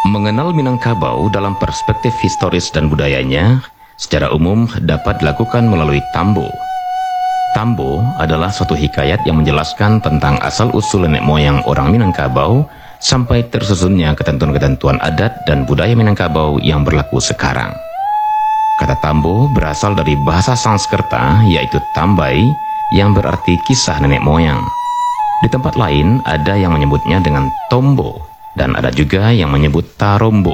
Mengenal Minangkabau dalam perspektif historis dan budayanya secara umum dapat dilakukan melalui tambo. Tambo adalah suatu hikayat yang menjelaskan tentang asal-usul nenek moyang orang Minangkabau sampai tersusunnya ketentuan-ketentuan adat dan budaya Minangkabau yang berlaku sekarang. Kata tambo berasal dari bahasa Sanskerta yaitu tambai yang berarti kisah nenek moyang. Di tempat lain ada yang menyebutnya dengan tombo dan ada juga yang menyebut tarombo.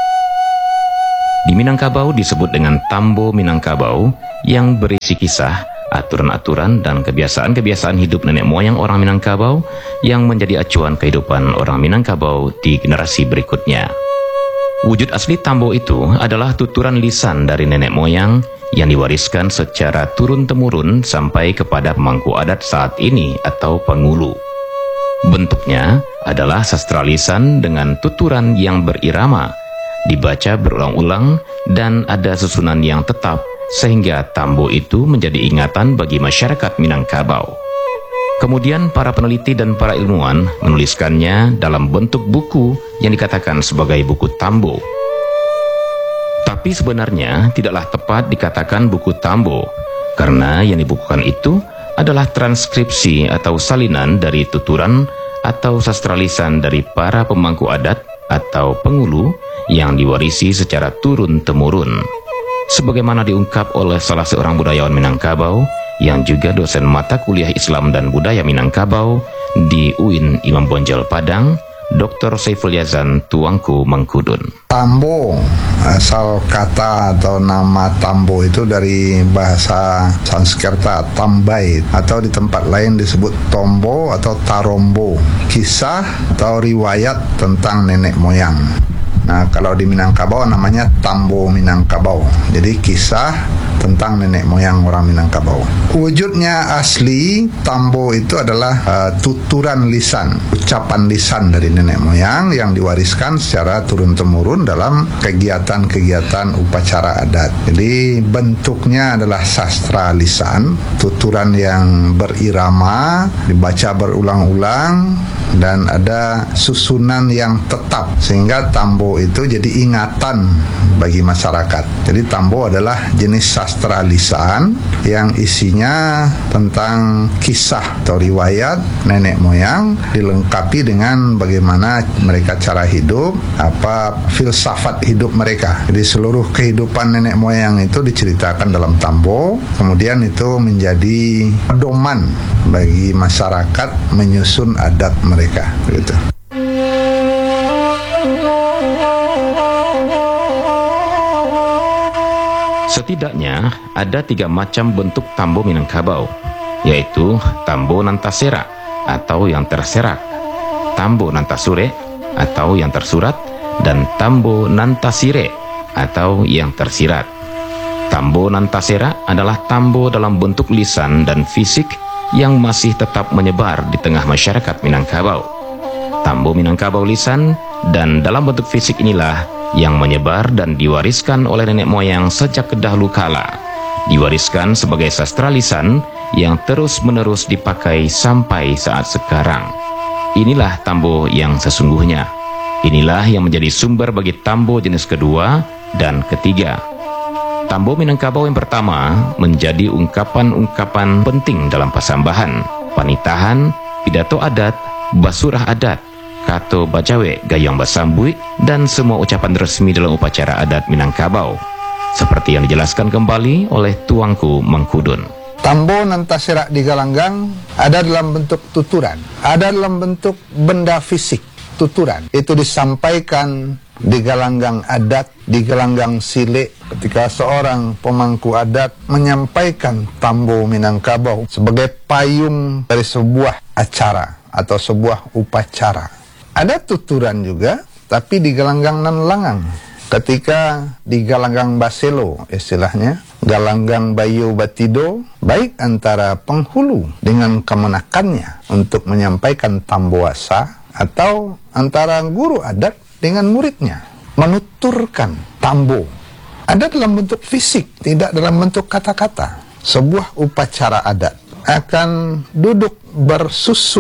Di Minangkabau disebut dengan tambo Minangkabau yang berisi kisah, aturan-aturan dan kebiasaan-kebiasaan hidup nenek moyang orang Minangkabau yang menjadi acuan kehidupan orang Minangkabau di generasi berikutnya. Wujud asli tambo itu adalah tuturan lisan dari nenek moyang yang diwariskan secara turun-temurun sampai kepada pemangku adat saat ini atau pengulu. Bentuknya adalah sastra lisan dengan tuturan yang berirama, dibaca berulang-ulang dan ada susunan yang tetap sehingga tambo itu menjadi ingatan bagi masyarakat Minangkabau. Kemudian para peneliti dan para ilmuwan menuliskannya dalam bentuk buku yang dikatakan sebagai buku tambo. Tapi sebenarnya tidaklah tepat dikatakan buku tambo, karena yang dibukukan itu adalah transkripsi atau salinan dari tuturan atau sastra lisan dari para pemangku adat atau pengulu yang diwarisi secara turun-temurun. Sebagaimana diungkap oleh salah seorang budayawan Minangkabau yang juga dosen mata kuliah Islam dan Budaya Minangkabau di UIN Imam Bonjol Padang, Dr. Saiful Yazan Tuanku Mangkudun. Tambo, asal kata atau nama tambo itu dari bahasa Sanskerta tambai, atau di tempat lain disebut tombo atau tarombo, kisah atau riwayat tentang nenek moyang. Nah, kalau di Minangkabau namanya tambo Minangkabau. Jadi kisah tentang nenek moyang orang Minangkabau. Wujudnya asli tambo itu adalah tuturan lisan, ucapan lisan dari nenek moyang yang diwariskan secara turun-temurun dalam kegiatan-kegiatan upacara adat. Jadi bentuknya adalah sastra lisan, tuturan yang berirama, dibaca berulang-ulang dan ada susunan yang tetap sehingga tambo itu jadi ingatan bagi masyarakat. Jadi tambo adalah jenis sastra lisan yang isinya tentang kisah atau riwayat nenek moyang dilengkapi dengan bagaimana mereka cara hidup, apa filsafat hidup mereka. Jadi seluruh kehidupan nenek moyang itu diceritakan dalam tambo, kemudian itu menjadi pedoman bagi masyarakat menyusun adat mereka, begitu. Setidaknya ada 3 macam bentuk tambo Minangkabau, yaitu tambo nantasera atau yang terserak, tambo nantasure atau yang tersurat, dan tambo nantasire atau yang tersirat. Tambo nantasera adalah tambo dalam bentuk lisan dan fisik yang masih tetap menyebar di tengah masyarakat Minangkabau. Tambo Minangkabau lisan dan dalam bentuk fisik inilah yang menyebar dan diwariskan oleh nenek moyang sejak dahulu kala. Diwariskan sebagai sastra lisan yang terus-menerus dipakai sampai saat sekarang. Inilah tambo yang sesungguhnya. Inilah yang menjadi sumber bagi tambo jenis kedua dan ketiga. Tambo Minangkabau yang pertama menjadi ungkapan-ungkapan penting dalam pasambahan, panitahan, pidato adat, basurah adat, kato bacawe, gayong basambui, dan semua ucapan resmi dalam upacara adat Minangkabau, seperti yang dijelaskan kembali oleh Tuanku Mangkudun. Tambo nantasera di Galanggang ada dalam bentuk tuturan, ada dalam bentuk benda fisik, tuturan. Itu disampaikan di galanggang adat, di galanggang sile, ketika seorang pemangku adat menyampaikan tambo Minangkabau sebagai payung dari sebuah acara atau sebuah upacara. Ada tuturan juga, tapi di galanggang nan langang. Ketika di galanggang baselo, istilahnya, galanggang bayo batido, baik antara penghulu dengan kemenakannya untuk menyampaikan tamboasa, atau antara guru adat dengan muridnya, menuturkan tambo. Ada dalam bentuk fisik, tidak dalam bentuk kata-kata. Sebuah upacara adat akan duduk bersusun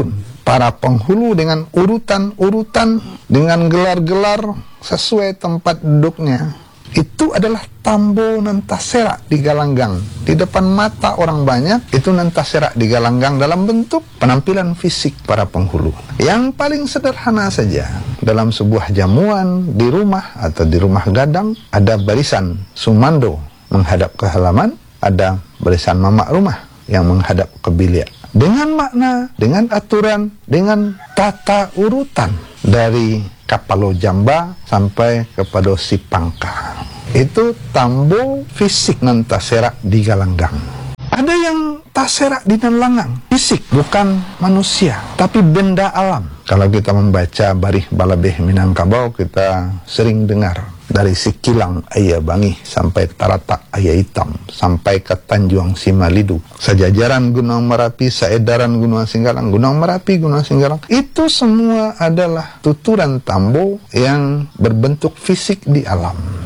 para penghulu dengan urutan-urutan, dengan gelar-gelar sesuai tempat duduknya. Itu adalah tambo nantasera digalanggang. Di depan mata orang banyak, itu nantasera digalanggang dalam bentuk penampilan fisik para penghulu. Yang paling sederhana saja, dalam sebuah jamuan, di rumah atau di rumah gadang, ada barisan sumando menghadap ke halaman, ada barisan mamak rumah yang menghadap ke bilik. Dengan makna, dengan aturan, dengan tata urutan dari Kapalo Jamba sampai kepada Sipangka. Itu tambo fisik nan tasera di galanggang. Ada yang tasera di langang, fisik, bukan manusia, tapi benda alam. Kalau kita membaca Barih Balabeh Minangkabau, kita sering dengar dari Sikilang Ayah Bangi sampai Taratak Ayah Hitam sampai ke Tanjuang Simalidu, sejajaran Gunung Merapi, seedaran Gunung Singgalang, Gunung Merapi, Gunung Singgalang, itu semua adalah tuturan tambo yang berbentuk fisik di alam.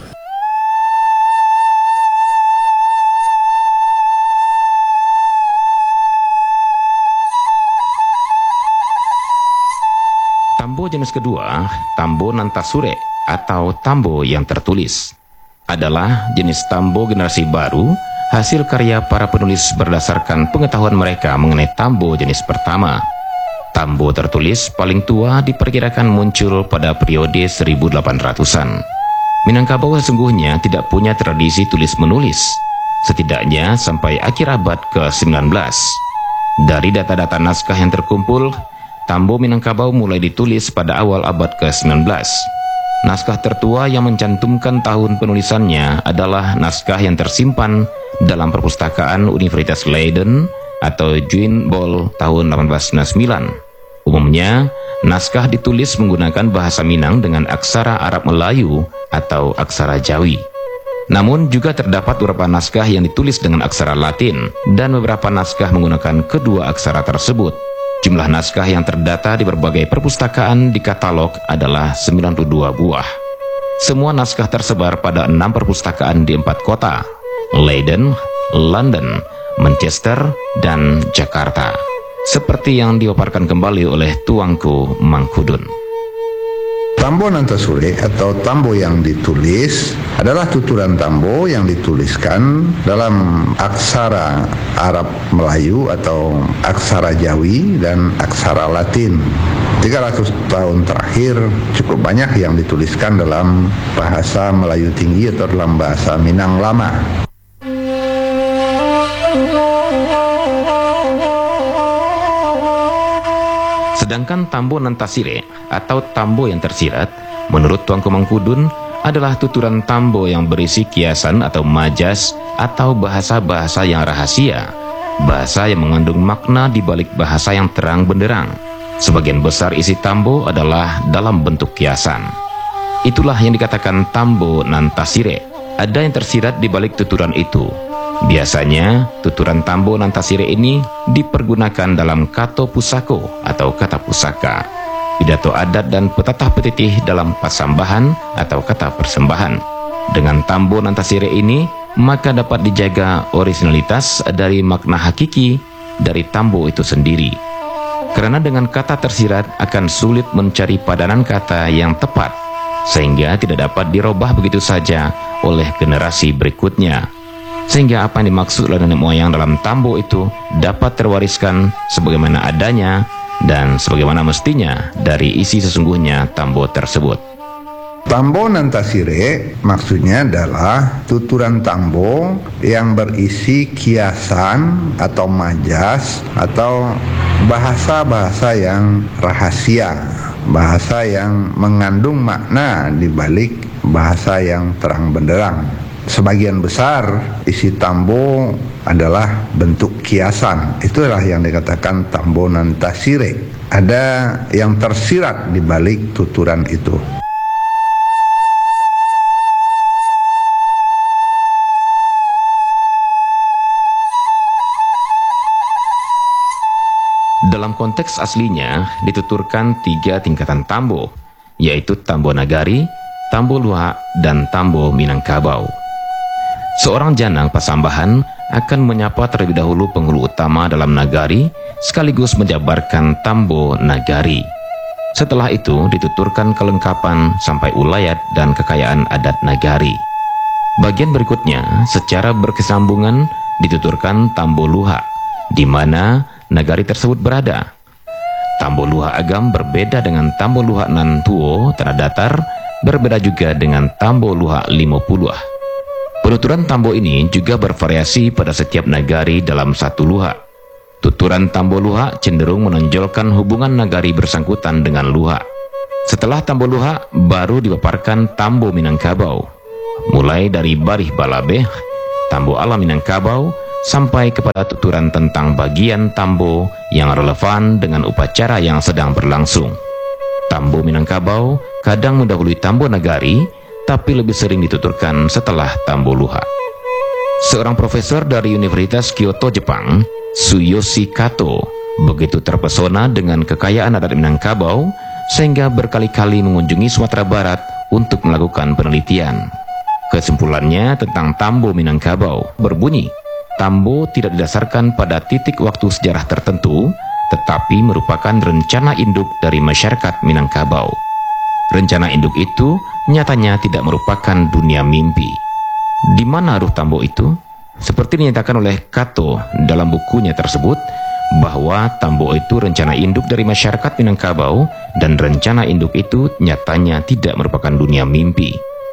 Tambo jenis kedua, tambo nantasure atau tambo yang tertulis, adalah jenis tambo generasi baru hasil karya para penulis berdasarkan pengetahuan mereka mengenai tambo jenis pertama. Tambo tertulis paling tua diperkirakan muncul pada periode 1800-an. Minangkabau sesungguhnya tidak punya tradisi tulis-menulis, setidaknya sampai akhir abad ke-19. Dari data-data naskah yang terkumpul, tambo Minangkabau mulai ditulis pada awal abad ke-19. Naskah tertua yang mencantumkan tahun penulisannya adalah naskah yang tersimpan dalam perpustakaan Universitas Leiden atau Juin Bol tahun 1899. Umumnya, naskah ditulis menggunakan bahasa Minang dengan aksara Arab Melayu atau aksara Jawi. Namun juga terdapat beberapa naskah yang ditulis dengan aksara Latin dan beberapa naskah menggunakan kedua aksara tersebut. Jumlah naskah yang terdata di berbagai perpustakaan di katalog adalah 92 buah. Semua naskah tersebar pada 6 perpustakaan di 4 kota, Leiden, London, Manchester, dan Jakarta. Seperti yang dipaparkan kembali oleh Tuanku Mangkudun. Tambo nantasure atau tambo yang ditulis adalah tuturan tambo yang dituliskan dalam aksara Arab Melayu atau aksara Jawi dan aksara Latin. 300 tahun terakhir cukup banyak yang dituliskan dalam bahasa Melayu tinggi atau dalam bahasa Minang lama. Sedangkan tambo nantasire atau tambo yang tersirat, menurut Tuanku Mangkudun, adalah tuturan tambo yang berisi kiasan atau majas atau bahasa-bahasa yang rahasia, bahasa yang mengandung makna di balik bahasa yang terang benderang. Sebagian besar isi tambo adalah dalam bentuk kiasan. Itulah yang dikatakan tambo nantasire. Ada yang tersirat di balik tuturan itu. Biasanya, tuturan tambo nantasire ini dipergunakan dalam kato pusako atau kata pusaka, pidato adat dan petatah petitih dalam pasambahan atau kata persembahan. Dengan tambo nantasire ini, maka dapat dijaga originalitas dari makna hakiki dari tambo itu sendiri. Karena dengan kata tersirat akan sulit mencari padanan kata yang tepat, sehingga tidak dapat dirubah begitu saja oleh generasi berikutnya. Sehingga apa yang dimaksud oleh nenek moyang dalam tambo itu dapat terwariskan sebagaimana adanya dan sebagaimana mestinya dari isi sesungguhnya tambo tersebut. Tambo nantasire maksudnya adalah tuturan tambo yang berisi kiasan atau majas atau bahasa-bahasa yang rahasia, bahasa yang mengandung makna di balik bahasa yang terang benderang. Sebagian besar isi tambo adalah bentuk kiasan. Itulah yang dikatakan tambo nantasire. Ada yang tersirat di balik tuturan itu. Dalam konteks aslinya dituturkan 3 tingkatan tambo, yaitu tambo nagari, tambo luak, dan tambo Minangkabau. Seorang janang Pasambahan akan menyapa terlebih dahulu penghulu utama dalam nagari, sekaligus menjabarkan tambo nagari. Setelah itu dituturkan kelengkapan sampai ulayat dan kekayaan adat nagari. Bagian berikutnya secara berkesinambungan dituturkan tambo luha, di mana nagari tersebut berada. Tambo luha Agam berbeda dengan tambo luha nan tuo tanah datar, berbeda juga dengan tambo luha limo puluh. Penuturan tambo ini juga bervariasi pada setiap nagari dalam satu luha. Tuturan tambo luha cenderung menonjolkan hubungan nagari bersangkutan dengan luha. Setelah tambo luha, baru dipaparkan tambo Minangkabau. Mulai dari barih balabeh, tambo ala Minangkabau, sampai kepada tuturan tentang bagian tambo yang relevan dengan upacara yang sedang berlangsung. Tambo Minangkabau kadang mendahului tambo nagari, tapi lebih sering dituturkan setelah tambo luha. Seorang profesor dari Universitas Kyoto, Jepang, Tsuyoshi Kato, begitu terpesona dengan kekayaan adat Minangkabau sehingga berkali-kali mengunjungi Sumatera Barat untuk melakukan penelitian. Kesimpulannya tentang tambo Minangkabau berbunyi, tambo tidak didasarkan pada titik waktu sejarah tertentu, tetapi merupakan rencana induk dari masyarakat Minangkabau. Rencana induk itu nyatanya tidak merupakan dunia mimpi. Di mana ruh tambo itu? Seperti dinyatakan oleh Kato dalam bukunya tersebut, bahwa tambo itu rencana induk dari masyarakat Minangkabau, dan rencana induk itu nyatanya tidak merupakan dunia mimpi.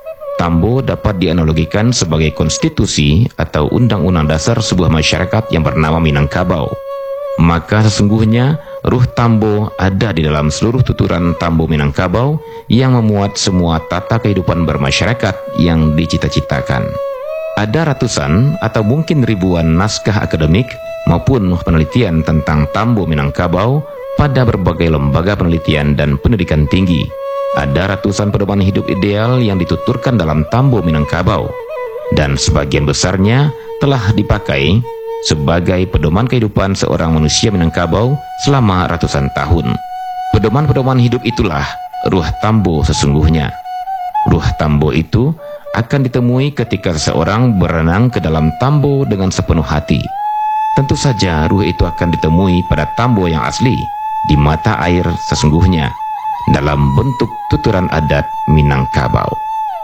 Tambo dapat dianalogikan sebagai konstitusi atau undang-undang dasar sebuah masyarakat yang bernama Minangkabau. Maka sesungguhnya ruh tambo ada di dalam seluruh tuturan tambo Minangkabau yang memuat semua tata kehidupan bermasyarakat yang dicita-citakan. Ada ratusan atau mungkin ribuan naskah akademik maupun penelitian tentang tambo Minangkabau pada berbagai lembaga penelitian dan pendidikan tinggi. Ada ratusan pedoman hidup ideal yang dituturkan dalam tambo Minangkabau, dan sebagian besarnya telah dipakai sebagai pedoman kehidupan seorang manusia Minangkabau selama ratusan tahun. Pedoman-pedoman hidup itulah ruh tambo sesungguhnya. Ruh tambo itu akan ditemui ketika seseorang berenang ke dalam tambo dengan sepenuh hati. Tentu saja ruh itu akan ditemui pada tambo yang asli, di mata air sesungguhnya, dalam bentuk tuturan adat Minangkabau.